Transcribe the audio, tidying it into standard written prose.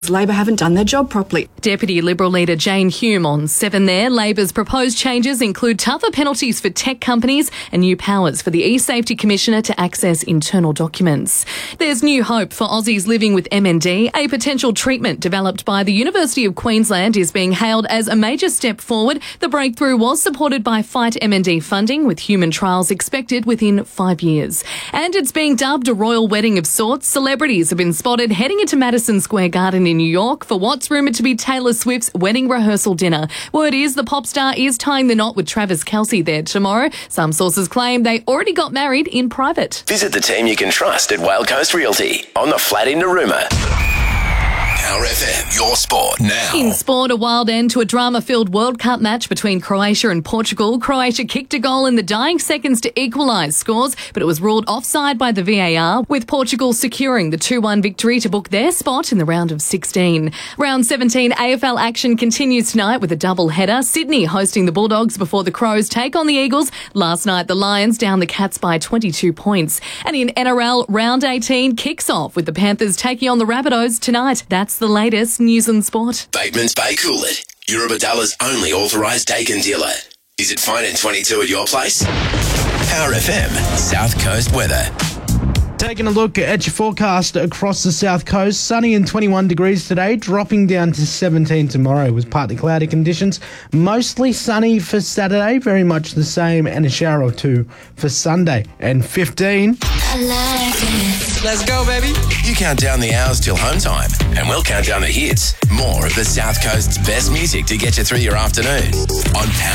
Labor haven't done their job properly. Deputy Liberal leader Jane Hume on 7 there. Labor's proposed changes include tougher penalties for tech companies and new powers for the eSafety Commissioner to access internal documents. There's new hope for Aussies living with MND. A potential treatment developed by the University of Queensland is being hailed as a major step forward. The breakthrough was supported by Fight MND funding, with human trials expected within 5 years. And it's being dubbed a royal wedding of sorts. Celebrities have been spotted heading into Madison Square Garden in New York for what's rumoured to be Taylor Swift's wedding rehearsal dinner. Word is the pop star is tying the knot with Travis Kelce there tomorrow. Some sources claim they already got married in private. Visit the team you can trust at Whale Coast Realty on the flat in Narooma. Power FM, your sport now. In sport, a wild end to a drama-filled World Cup match between Croatia and Portugal. Croatia kicked a goal in the dying seconds to equalise scores, but it was ruled offside by the VAR, with Portugal securing the 2-1 victory to book their spot in the round of 16. Round 17 AFL action continues tonight with a double-header. Sydney hosting the Bulldogs before the Crows take on the Eagles. Last night, the Lions down the Cats by 22 points. And in NRL, round 18 kicks off with the Panthers taking on the Rabbitohs tonight. That's the latest news and sport. Bateman's Bay Coolit, Eurobadalla's only authorised Dakin dealer. Is it fine and 22 at your place? Power FM, South Coast weather. Taking a look at your forecast across the south coast. Sunny and 21 degrees today, dropping down to 17 tomorrow with partly cloudy conditions. Mostly sunny for Saturday, very much the same, and a shower or two for Sunday. And 15. I like it. Let's go, baby. You count down the hours till home time, and we'll count down the hits. More of the South Coast's best music to get you through your afternoon on Power